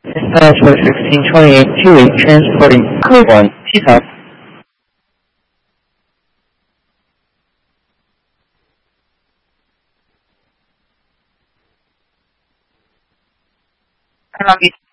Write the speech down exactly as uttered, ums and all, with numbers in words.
Dispatch for sixteen twenty-eight Huey, transporting code one, T-Top. Copy.